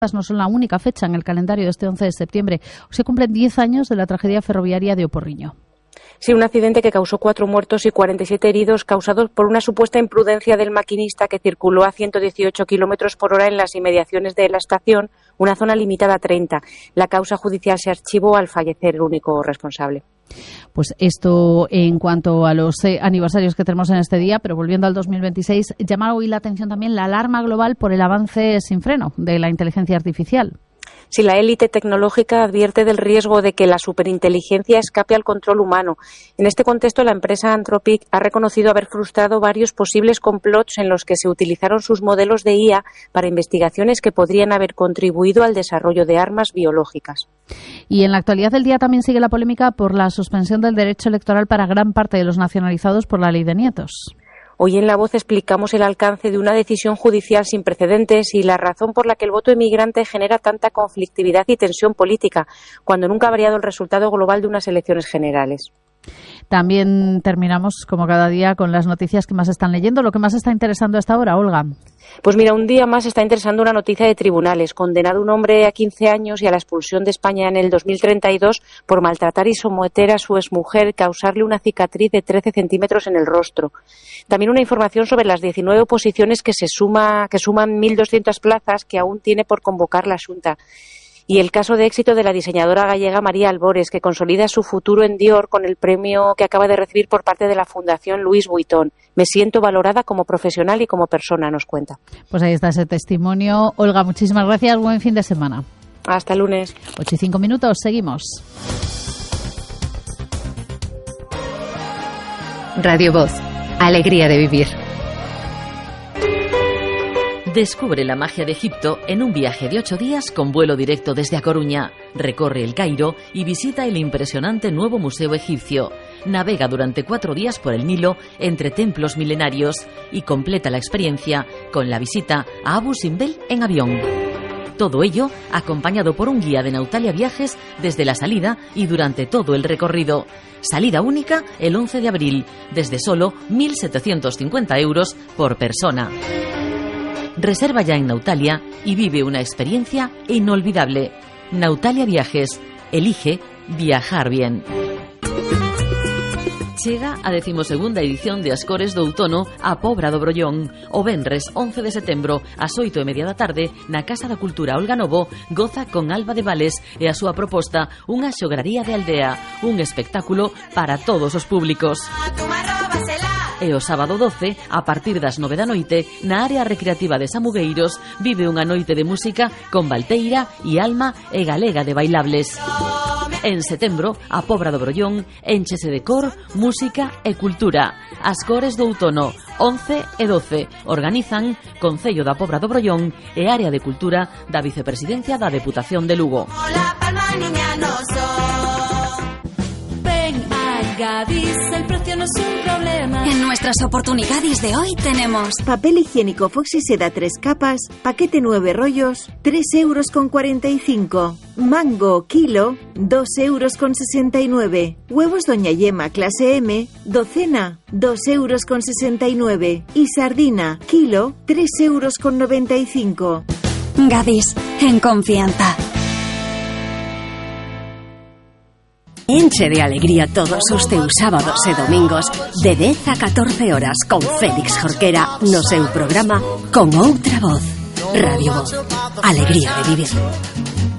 no son la única fecha en el calendario de este 11 de septiembre. Se cumplen 10 años de la tragedia ferroviaria de Oporriño. Sí, un accidente que causó 4 muertos y 47 heridos causados por una supuesta imprudencia del maquinista que circuló a 118 kilómetros por hora en las inmediaciones de la estación, una zona limitada a 30. La causa judicial se archivó al fallecer el único responsable. Pues esto en cuanto a los aniversarios que tenemos en este día, pero volviendo al 2026, llama hoy la atención también la alarma global por el avance sin freno de la inteligencia artificial. Si la élite tecnológica advierte del riesgo de que la superinteligencia escape al control humano. En este contexto, la empresa Anthropic ha reconocido haber frustrado varios posibles complots en los que se utilizaron sus modelos de IA para investigaciones que podrían haber contribuido al desarrollo de armas biológicas. Y en la actualidad del día también sigue la polémica por la suspensión del derecho electoral para gran parte de los nacionalizados por la ley de nietos. Hoy en La Voz explicamos el alcance de una decisión judicial sin precedentes y la razón por la que el voto emigrante genera tanta conflictividad y tensión política, cuando nunca ha variado el resultado global de unas elecciones generales. También terminamos, como cada día, con las noticias que más están leyendo. Lo que más está interesando hasta ahora, Olga. Pues mira, un día más está interesando una noticia de tribunales. Condenado un hombre a 15 años y a la expulsión de España en el 2032 por maltratar y someter a su exmujer, causarle una cicatriz de 13 centímetros en el rostro. También una información sobre las 19 oposiciones que suman 1.200 plazas que aún tiene por convocar la Xunta. Y el caso de éxito de la diseñadora gallega María Albores, que consolida su futuro en Dior con el premio que acaba de recibir por parte de la Fundación Louis Vuitton. Me siento valorada como profesional y como persona, nos cuenta. Pues ahí está ese testimonio. Olga, muchísimas gracias. Buen fin de semana. Hasta el lunes. 8:05, seguimos. Radio Voz. Alegría de vivir. Descubre la magia de Egipto en un viaje de 8 días con vuelo directo desde A Coruña. Recorre el Cairo y visita el impresionante nuevo museo egipcio. Navega durante 4 días por el Nilo entre templos milenarios y completa la experiencia con la visita a Abu Simbel en avión. Todo ello acompañado por un guía de Nautalia Viajes desde la salida y durante todo el recorrido. Salida única el 11 de abril, desde solo 1.750 euros por persona. Reserva ya en Nautalia y vive una experiencia inolvidable. Nautalia Viajes. Elige viajar bien. Chega a 12ª edición de Ascores do Outono a Pobra do Brollón. O venres 11 de setembro ás 8:30 da tarde na Casa da Cultura Olga Novo goza con Alba de Vales e a súa proposta unha xograría de aldea, un espectáculo para todos os públicos. E o sábado 12, a partir das 9 da noite, na área recreativa de Samugueiros, vive unha noite de música con Valteira e Alma e Galega de Bailables. En setembro, a Pobra do Brollón énchese de cor, música e cultura. Ascores do Outono, 11 e 12. Organizan Concello da Pobra do Brollón e Área de Cultura da Vicepresidencia da Deputación de Lugo. Gadis, el precio no es un problema. En nuestras oportunidades de hoy tenemos papel higiénico Foxy Seda 3 capas, paquete 9 rollos, 3,45 €. Mango, kilo, 2,69 €. Huevos Doña Yema clase M, docena, 2,69 €. Y sardina, kilo, 3,95 €. Gadis, en confianza. Enche de alegría todos os teus sábados e domingos de 10 a 14 horas con Félix Jorquera no seu programa Con Outra Voz. Radio Voz. Alegría de vivir.